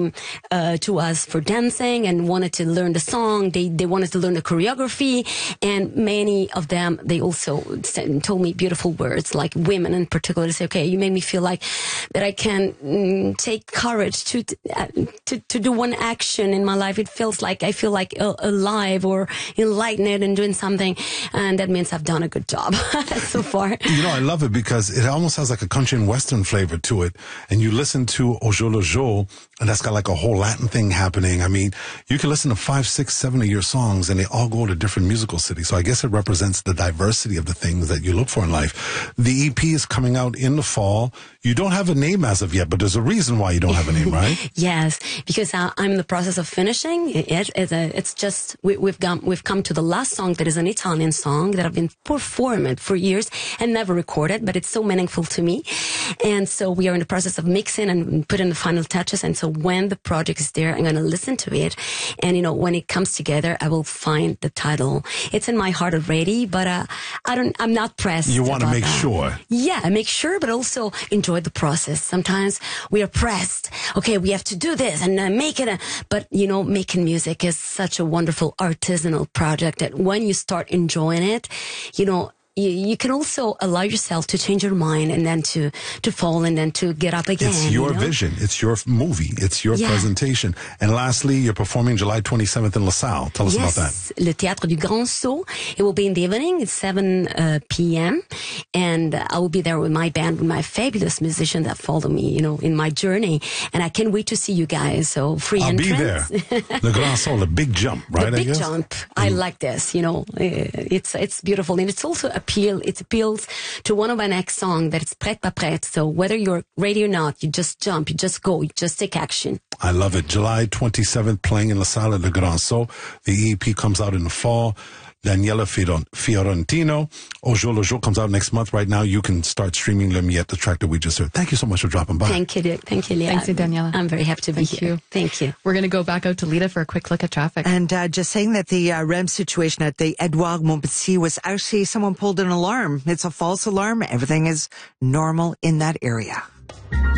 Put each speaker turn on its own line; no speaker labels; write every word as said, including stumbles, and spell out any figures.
came uh, to us for dancing and wanted to learn the song. They they wanted to learn the choreography, and many of them, they also said, told me beautiful words, like women in particular. They say, okay, you made me feel like that I can mm, take courage to, uh, to to do one action in my life. It feels like I feel like uh, alive or enlightened and doing something, and that means I've done a good job so far.
You know, I love it because it almost has like a country and western flavor to it. And you listen to Ojolojo, and that's got like a whole Latin thing happening. I mean, you can listen to five, six, seven of your songs, and they all go to different musical cities. So I guess it represents the diversity of the things that you look for in life. The E P is coming out in the fall. You don't have a name as of yet, but there's a reason why you don't have a name, right?
Yes, because uh, I'm in the process of finishing it. It's, a, it's just we, we've gone, we've come to the last song that is an Italian song that I've been performing for years and never recorded, but it's so meaningful to me. And so we are in the process of mixing and putting the final touches. And so when the project is there, I'm going to listen to it. And, you know, when it comes together, I will find the title. It's in my heart already, but uh, I don't, I'm not pressed.
You want to make
that.
sure.
Yeah, make sure, but also enjoy the process. Sometimes we are pressed. Okay, we have to do this and uh, make it. A, but, you know, making music is such a wonderful artisanal project that when you start enjoying it, you know, You, you can also allow yourself to change your mind and then to, to fall and then to get up again.
It's your
you know?
vision. It's your movie. It's your
yeah.
presentation. And lastly, you're performing July twenty-seventh in LaSalle. Tell us
yes,
about that.
Le Théâtre du Grand Saut. It will be in the evening. It's seven uh, p.m. And uh, I will be there with my band, with my fabulous musicians that follow me, you know, in my journey. And I can't wait to see you guys. So free
I'll
entrance.
be there. Le Grand Saut, the big jump, right?
The big
I guess?
jump. I mm. like this, you know. It's, it's beautiful. And it's also appeal, it appeals to one of my next songs that it's Prête pas prête. So whether you're ready or not, you just jump, you just go, you just take action.
I love it. July twenty-seventh, playing in La Salle at Le Grand Saut. The E P comes out in the fall. Daniela Fiorentino. Ojolojo comes out next month. Right now, you can start streaming Le Miette, the track that we just heard. Thank you so much for dropping by.
Thank you, Thank you, Leah.
Thanks, Daniela.
I'm very happy to be
Thank
here.
You.
Thank you.
We're going to go back out to Lita for a quick look at traffic.
And uh, just saying that the uh, R E M situation at the Edouard Montpetit was actually someone pulled an alarm. It's a false alarm. Everything is normal in that area.